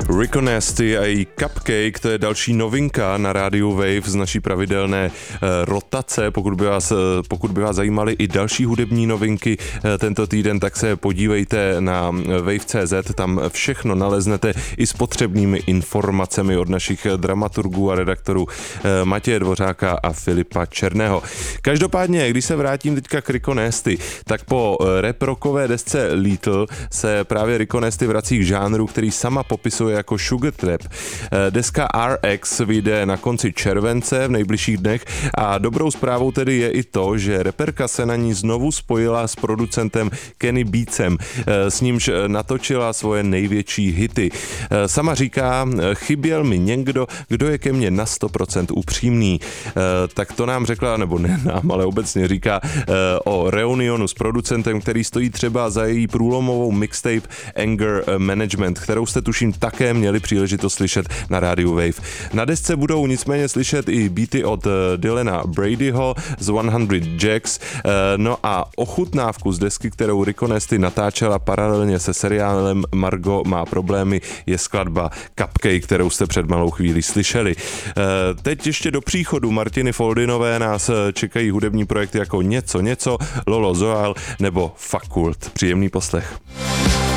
Rico Nasty a její Cupcake, to je další novinka na rádiu Wave z naší pravidelné rotace. Pokud by vás zajímaly i další hudební novinky tento týden, tak se podívejte na wave.cz, tam všechno naleznete i s potřebnými informacemi od našich dramaturgů a redaktorů Matěje Dvořáka a Filipa Černého. Každopádně, když se vrátím teďka k Rico Nasty, tak po rap rockové desce Lethal se právě Rico Nasty vrací k žánru, který sama popisuje jako sugar trap. Deska RX vyjde na konci července v nejbližších dnech a dobrou zprávou tedy je i to, že reperka se na ní znovu spojila s producentem Kenny Beatsem, s nímž natočila svoje největší hity. Sama říká, chyběl mi někdo, kdo je ke mně na 100% upřímný. Tak to nám řekla, nebo ne nám, ale obecně říká o reunionu s producentem, který stojí třeba za její průlomovou mixtape Anger Management, kterou jste tuším také měli příležitost slyšet na rádiu Wave. Na desce budou nicméně slyšet i beaty od Dylana Bradyho z 100 Jacks, no a ochutnávku z desky, kterou Rico Nasty natáčela paralelně se seriálem Margo má problémy, je skladba Cupcake, kterou jste před malou chvílí slyšeli. Teď ještě do příchodu Martiny Foldinové nás čekají hudební projekty jako Něco, Lolo Zoal nebo Fakult. Příjemný poslech.